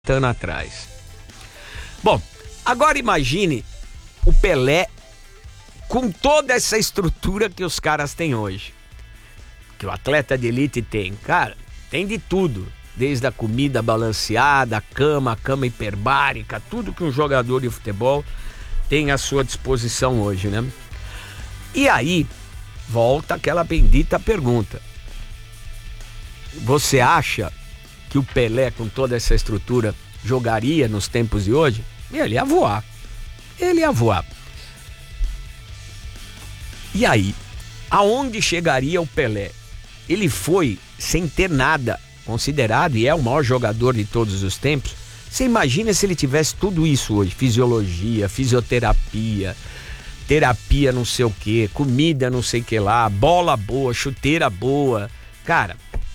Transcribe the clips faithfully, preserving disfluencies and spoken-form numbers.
anos atrás. Bom, agora imagine o Pelé com toda essa estrutura que os caras têm hoje. Que o atleta de elite tem. Cara, tem de tudo. Desde a comida balanceada, a cama, a cama hiperbárica, tudo que um jogador de futebol tem à sua disposição hoje, né? E aí, volta aquela bendita pergunta. Você acha que o Pelé, com toda essa estrutura, jogaria nos tempos de hoje? Ele ia voar. Ele ia voar. E aí, aonde chegaria o Pelé? Ele foi sem ter nada, considerado, e é o maior jogador de todos os tempos. Você imagina se ele tivesse tudo isso hoje: fisiologia, fisioterapia, terapia não sei o que, comida não sei o que lá, bola boa, chuteira boa. Cara,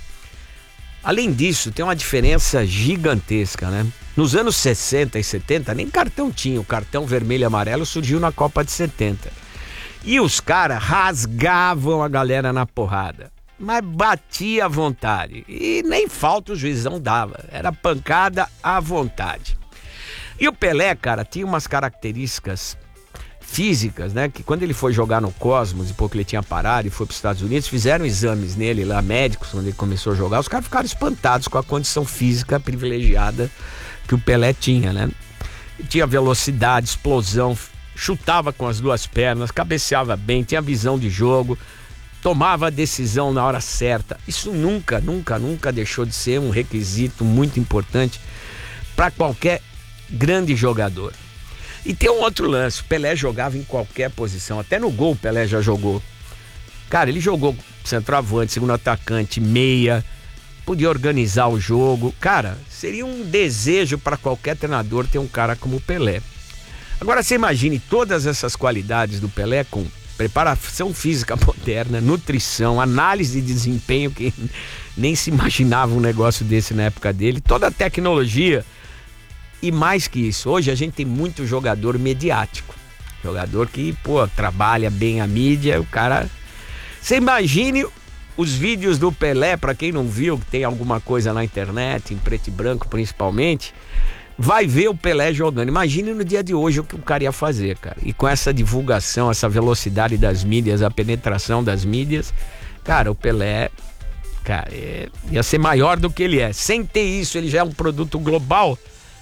além disso, tem uma diferença gigantesca, né? Nos anos sessenta e setenta, nem cartão tinha. O cartão vermelho e amarelo surgiu na Copa de setenta. E os caras rasgavam a galera na porrada. Mas batia à vontade. E nem falta o juizão dava. Era pancada à vontade. E o Pelé, cara, tinha umas características físicas, né? Que quando ele foi jogar no Cosmos, e pouco ele tinha parado e foi para os Estados Unidos, fizeram exames nele lá, médicos, quando ele começou a jogar. Os caras ficaram espantados com a condição física privilegiada que o Pelé tinha, né? Ele tinha velocidade, explosão, chutava com as duas pernas, cabeceava bem, tinha visão de jogo, tomava a decisão na hora certa. Isso nunca, nunca, nunca deixou de ser um requisito muito importante para qualquer grande jogador. E tem um outro lance: o Pelé jogava em qualquer posição, até no gol o Pelé já jogou. Cara, ele jogou centroavante, segundo atacante, meia, podia organizar o jogo. Cara, seria um desejo para qualquer treinador ter um cara como o Pelé. Agora você imagine todas essas qualidades do Pelé com preparação física moderna, nutrição, análise de desempenho, que nem se imaginava um negócio desse na época dele, toda a tecnologia. E mais que isso, hoje a gente tem muito jogador mediático, jogador que, pô, trabalha bem a mídia, o cara... Você imagine os vídeos do Pelé, para quem não viu, que tem alguma coisa na internet, em preto e branco principalmente, vai ver o Pelé jogando. Imagine no dia de hoje o que o cara ia fazer, cara. E com essa divulgação, essa velocidade das mídias, a penetração das mídias, cara, o Pelé, cara, é... ia ser maior do que ele é. Sem ter isso, ele já é um produto global.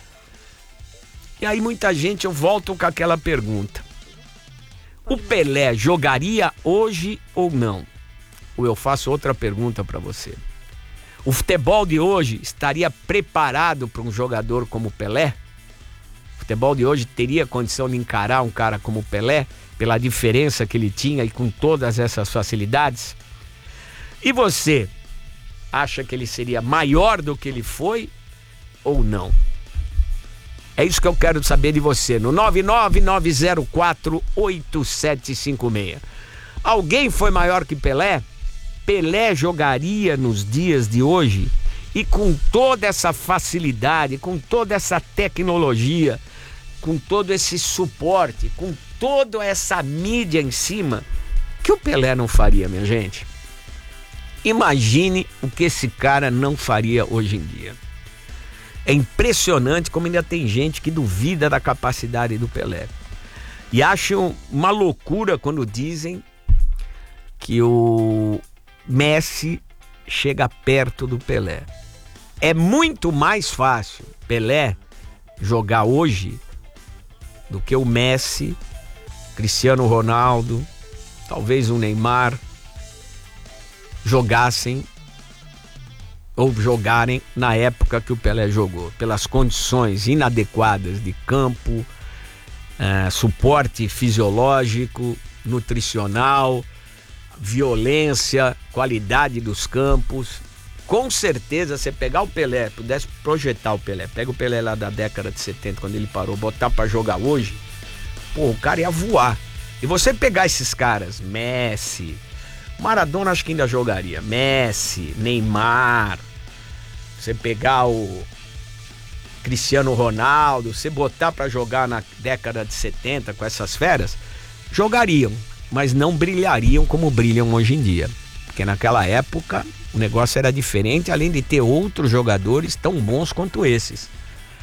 E aí muita gente, eu volto com aquela pergunta: o Pelé jogaria hoje ou não? Ou eu faço outra pergunta para você: o futebol de hoje estaria preparado para um jogador como o Pelé? O futebol de hoje teria condição de encarar um cara como o Pelé, pela diferença que ele tinha e com todas essas facilidades? E você acha que ele seria maior do que ele foi ou não? É isso que eu quero saber de você, no nove nove nove zero quatro oito sete cinco seis. Alguém foi maior que Pelé? Pelé jogaria nos dias de hoje? E com toda essa facilidade, com toda essa tecnologia, com todo esse suporte, com toda essa mídia em cima, que o Pelé não faria, minha gente? Imagine o que esse cara não faria hoje em dia. É impressionante como ainda tem gente que duvida da capacidade do Pelé. E acham uma loucura quando dizem que o Messi chega perto do Pelé. É muito mais fácil Pelé jogar hoje do que o Messi, Cristiano Ronaldo, talvez o Neymar jogassem ou jogarem na época que o Pelé jogou, pelas condições inadequadas de campo, é, suporte fisiológico, nutricional, violência, qualidade dos campos. Com certeza, você pegar o Pelé, pudesse projetar o Pelé, pega o Pelé lá da década de setenta, quando ele parou, botar pra jogar hoje, pô, o cara ia voar. E você pegar esses caras, Messi, Maradona acho que ainda jogaria, Messi, Neymar, você pegar o Cristiano Ronaldo, você botar pra jogar na década de setenta com essas feras, jogariam, mas não brilhariam como brilham hoje em dia. Porque naquela época o negócio era diferente, além de ter outros jogadores tão bons quanto esses.